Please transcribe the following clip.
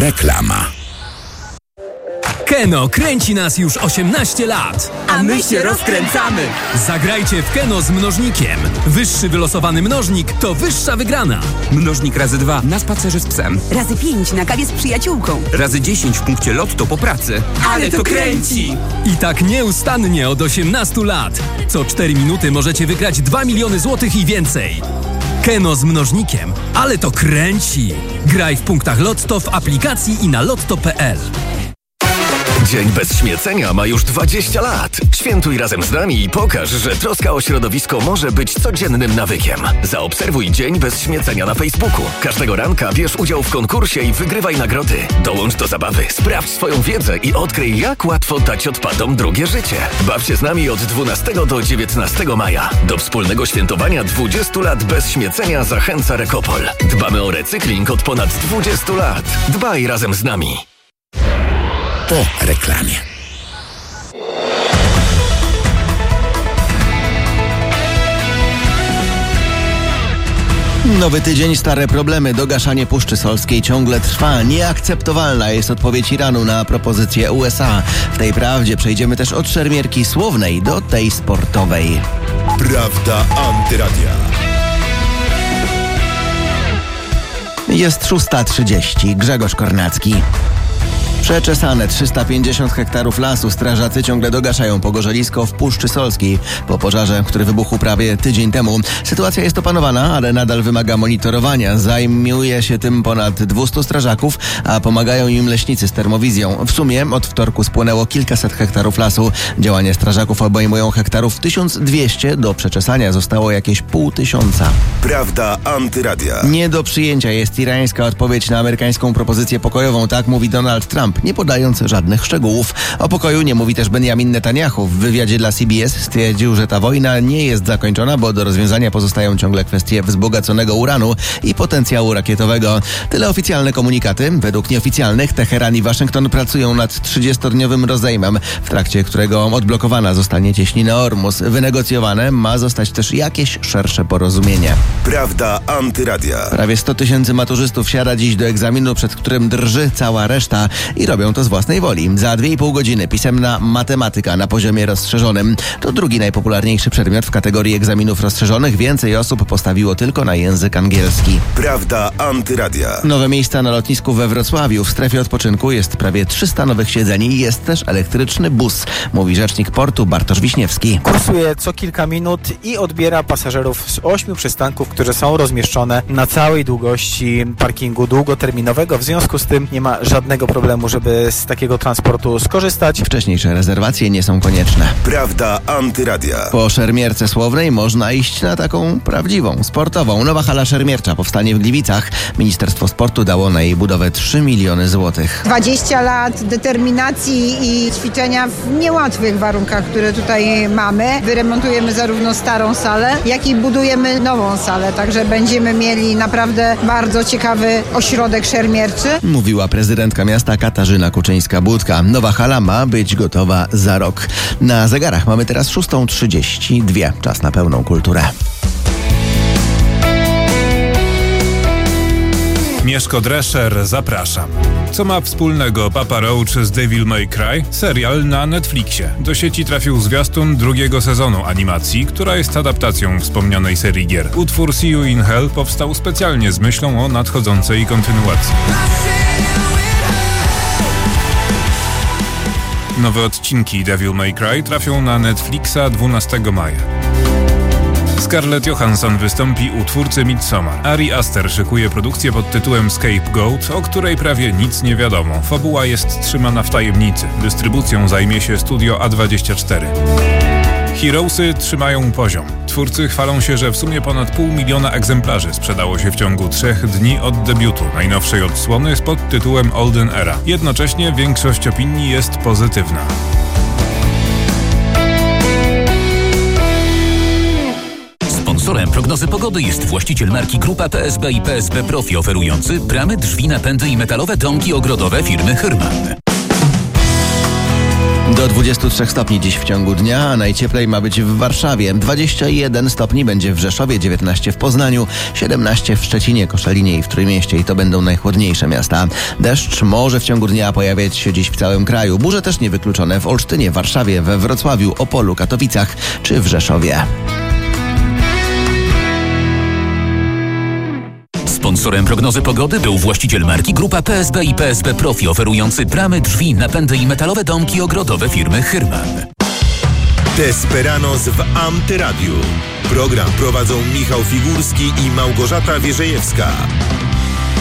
Reklama. Keno kręci nas już 18 lat. A my się rozkręcamy. Zagrajcie w Keno z mnożnikiem. Wyższy wylosowany mnożnik to wyższa wygrana. Mnożnik razy 2 na spacerze z psem. Razy 5 na kawie z przyjaciółką. Razy 10 w punkcie lotto po pracy. Ale to kręci! I tak nieustannie od 18 lat. Co 4 minuty możecie wygrać 2 miliony złotych i więcej. Keno z mnożnikiem. Ale to kręci. Graj w punktach Lotto, w aplikacji i na lotto.pl. Dzień bez śmiecenia ma już 20 lat. Świętuj razem z nami i pokaż, że troska o środowisko może być codziennym nawykiem. Zaobserwuj Dzień bez śmiecenia na Facebooku. Każdego ranka bierz udział w konkursie i wygrywaj nagrody. Dołącz do zabawy, sprawdź swoją wiedzę i odkryj, jak łatwo dać odpadom drugie życie. Baw się z nami od 12 do 19 maja. Do wspólnego świętowania 20 lat bez śmiecenia zachęca Rekopol. Dbamy o recykling od ponad 20 lat. Dbaj razem z nami. Po reklamie. Nowy tydzień, stare problemy. Dogaszanie Puszczy Solskiej ciągle trwa. Nieakceptowalna jest odpowiedź Iranu na propozycję USA. W tej prawdzie przejdziemy też od szermierki słownej do tej sportowej. Prawda Antyradia. Jest 6:30. Grzegorz Kornacki. Przeczesane 350 hektarów lasu strażacy ciągle dogaszają pogorzelisko w Puszczy Solskiej po pożarze, który wybuchł prawie tydzień temu. Sytuacja jest opanowana, ale nadal wymaga monitorowania. Zajmuje się tym ponad 200 strażaków, a pomagają im leśnicy z termowizją. W sumie od wtorku spłonęło kilkaset hektarów lasu. Działania strażaków obejmują hektarów 1200, do przeczesania zostało jakieś 500. Prawda Antyradia. Nie do przyjęcia jest irańska odpowiedź na amerykańską propozycję pokojową, tak mówi Donald Trump, nie podając żadnych szczegółów. O pokoju nie mówi też Benjamin Netanyahu. W wywiadzie dla CBS stwierdził, że ta wojna nie jest zakończona, bo do rozwiązania pozostają ciągle kwestie wzbogaconego uranu i potencjału rakietowego. Tyle oficjalne komunikaty. Według nieoficjalnych Teheran i Waszyngton pracują nad 30-dniowym rozejmem, w trakcie którego odblokowana zostanie cieśnina Ormus. Wynegocjowane ma zostać też jakieś szersze porozumienie. Prawda Antyradia. Prawie 100 000 maturzystów siada dziś do egzaminu, przed którym drży cała reszta. I robią to z własnej woli. Za 2,5 godziny pisemna matematyka na poziomie rozszerzonym. To drugi najpopularniejszy przedmiot w kategorii egzaminów rozszerzonych. Więcej osób postawiło tylko na język angielski. Prawda Antyradia. Nowe miejsca na lotnisku we Wrocławiu. W strefie odpoczynku jest prawie 300 nowych siedzeń i jest też elektryczny bus, mówi rzecznik portu Bartosz Wiśniewski. Kursuje co kilka minut i odbiera pasażerów z 8 przystanków, które są rozmieszczone na całej długości parkingu długoterminowego. W związku z tym nie ma żadnego problemu, żeby z takiego transportu skorzystać. Wcześniejsze rezerwacje nie są konieczne. Prawda Antyradia. Po szermierce słownej można iść na taką prawdziwą, sportową. Nowa hala szermiercza powstanie w Gliwicach. Ministerstwo Sportu dało na jej budowę 3 miliony złotych. 20 lat determinacji i ćwiczenia w niełatwych warunkach, które tutaj mamy. Wyremontujemy zarówno starą salę, jak i budujemy nową salę. Także będziemy mieli naprawdę bardzo ciekawy ośrodek szermierczy. Mówiła prezydentka miasta Katarzyna Kuczyńska-Budka. Nowa hala ma być gotowa za rok. Na zegarach mamy teraz 6:32. Czas na pełną kulturę. Mieszko Drescher, zapraszam. Co ma wspólnego Papa Roach z Devil May Cry? Serial na Netflixie. Do sieci trafił zwiastun drugiego sezonu animacji, która jest adaptacją wspomnianej serii gier. Utwór See You in Hell powstał specjalnie z myślą o nadchodzącej kontynuacji. Nowe odcinki Devil May Cry trafią na Netflixa 12 maja. Scarlett Johansson wystąpi u twórcy Midsommar. Ari Aster szykuje produkcję pod tytułem Scapegoat, o której prawie nic nie wiadomo. Fabuła jest trzymana w tajemnicy. Dystrybucją zajmie się studio A24. Heroesy trzymają poziom. Twórcy chwalą się, że w sumie ponad 500 000 egzemplarzy sprzedało się w ciągu 3 dni od debiutu najnowszej odsłony z podtytułem Olden Era. Jednocześnie większość opinii jest pozytywna. Sponsorem prognozy pogody jest właściciel marki Grupa PSB i PSB Profi, oferujący bramy, drzwi, napędy i metalowe domki ogrodowe firmy Hyrman. Do 23 stopni dziś w ciągu dnia, a najcieplej ma być w Warszawie. 21 stopni będzie w Rzeszowie, 19 w Poznaniu, 17 w Szczecinie, Koszalinie i w Trójmieście i to będą najchłodniejsze miasta. Deszcz może w ciągu dnia pojawiać się dziś w całym kraju. Burze też niewykluczone w Olsztynie, Warszawie, we Wrocławiu, Opolu, Katowicach czy w Rzeszowie. Sponsorem prognozy pogody był właściciel marki Grupa PSB i PSB Profi, oferujący bramy, drzwi, napędy i metalowe domki ogrodowe firmy Hyrman. Desperanos w Antyradiu. Program prowadzą Michał Figurski i Małgorzata Wierzejewska.